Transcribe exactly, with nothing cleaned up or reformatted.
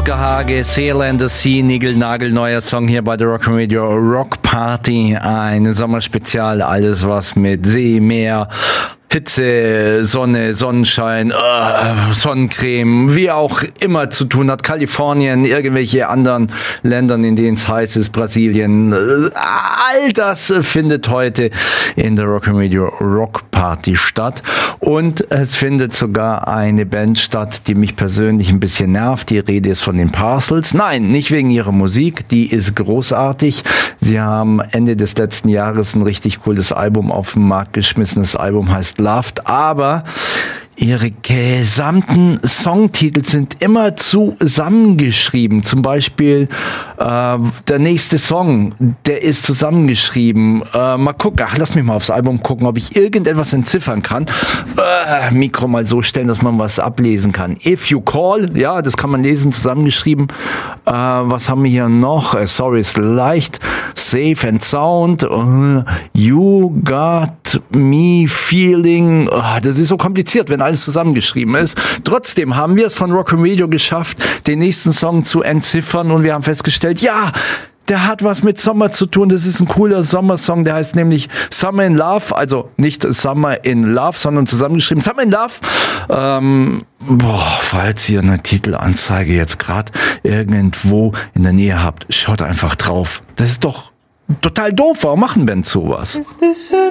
Ansgar Hage, Sail and the Sea, niegelnagelneuer Song hier bei der Rock Radio Rock Party. Ein Sommerspezial, alles was mit See, Meer, Hitze, Sonne, Sonnenschein, uh, Sonnencreme, wie auch immer zu tun hat. Kalifornien, irgendwelche anderen Ländern, in denen es heiß ist, Brasilien. All das findet heute in der Rock Radio Rock Party statt. Und es findet sogar eine Band statt, die mich persönlich ein bisschen nervt. Die Rede ist von den Parcels. Nein, nicht wegen ihrer Musik. Die ist großartig. Sie haben Ende des letzten Jahres ein richtig cooles Album auf den Markt geschmissen. Das Album heißt Loved, aber ihre gesamten Songtitel sind immer zusammengeschrieben. Zum Beispiel äh, der nächste Song, der ist zusammengeschrieben. Äh, mal gucken, ach, lass mich mal aufs Album gucken, ob ich irgendetwas entziffern kann. Äh, Mikro mal so stellen, dass man was ablesen kann. If You Call, ja, das kann man lesen, zusammengeschrieben. Äh, was haben wir hier noch? Äh, Sorry ist leicht. Safe and Sound. Uh, you Got Me Feeling. Uh, das ist so kompliziert, wenn alles zusammengeschrieben ist. Trotzdem haben wir es von Rock Radio geschafft, den nächsten Song zu entziffern, und wir haben festgestellt, ja, der hat was mit Sommer zu tun. Das ist ein cooler Sommersong, der heißt nämlich Summer in Love, also nicht Summer in Love, sondern zusammengeschrieben Summer in Love. Ähm, boah, falls ihr eine Titelanzeige jetzt gerade irgendwo in der Nähe habt, schaut einfach drauf. Das ist doch total doof. Warum machen Bands sowas?